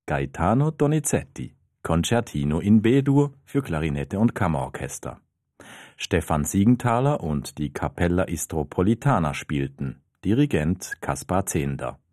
Gaetano Donizetti, Concertino in B-Dur für Klarinette und Kammerorchester. Stefan Siegenthaler und die Capella Istropolitana spielten, Dirigent Kaspar Zehnder.